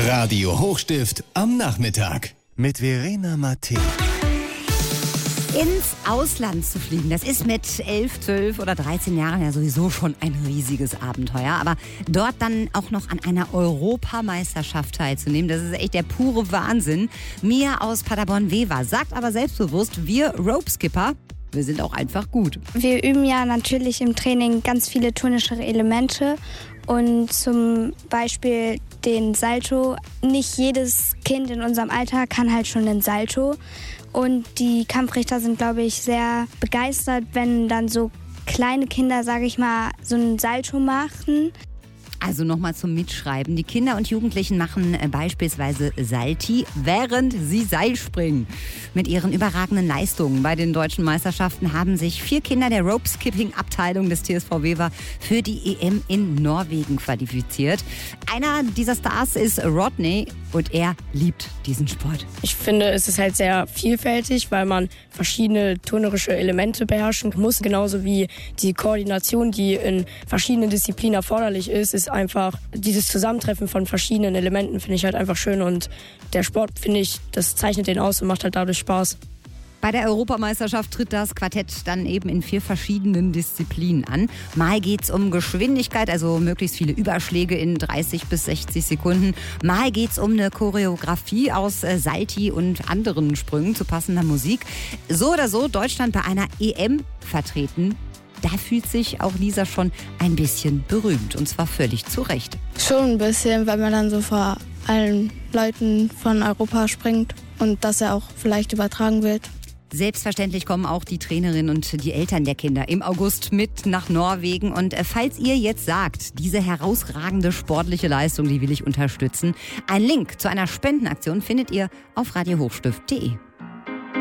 Radio Hochstift am Nachmittag mit Verena Matthä. Ins Ausland zu fliegen, das ist mit 11, 12 oder 13 Jahren ja sowieso schon ein riesiges Abenteuer. Aber dort dann auch noch an einer Europameisterschaft teilzunehmen, das ist echt der pure Wahnsinn. Mia aus Paderborn-Wever sagt aber selbstbewusst, wir Ropeskipper, wir sind auch einfach gut. Wir üben ja natürlich im Training ganz viele turnische Elemente und zum Beispiel den Salto. Nicht jedes Kind in unserem Alter kann halt schon den Salto. Und die Kampfrichter sind, glaube ich, sehr begeistert, wenn dann so kleine Kinder, sage ich mal, so einen Salto machen. Also nochmal zum Mitschreiben. Die Kinder und Jugendlichen machen beispielsweise Salti, während sie Seil springen. Mit ihren überragenden Leistungen bei den deutschen Meisterschaften haben sich 4 Kinder der Rope-Skipping-Abteilung des TSV Wever für die EM in Norwegen qualifiziert. Einer dieser Stars ist Rodney und er liebt diesen Sport. Ich finde, es ist halt sehr vielfältig, weil man verschiedene turnerische Elemente beherrschen muss. Genauso wie die Koordination, die in verschiedenen Disziplinen erforderlich ist einfach dieses Zusammentreffen von verschiedenen Elementen, finde ich halt einfach schön. Und der Sport, finde ich, das zeichnet den aus und macht halt dadurch Spaß. Bei der Europameisterschaft tritt das Quartett dann eben in 4 verschiedenen Disziplinen an. Mal geht's um Geschwindigkeit, also möglichst viele Überschläge in 30 bis 60 Sekunden. Mal geht's um eine Choreografie aus Salti und anderen Sprüngen zu passender Musik. So oder so, Deutschland bei einer EM vertreten. Da fühlt sich auch Lisa schon ein bisschen berühmt, und zwar völlig zu Recht. Schon ein bisschen, weil man dann so vor allen Leuten von Europa springt und dass er auch vielleicht übertragen wird. Selbstverständlich kommen auch die Trainerinnen und die Eltern der Kinder im August mit nach Norwegen. Und falls ihr jetzt sagt, diese herausragende sportliche Leistung, die will ich unterstützen, einen Link zu einer Spendenaktion findet ihr auf radiohochstift.de.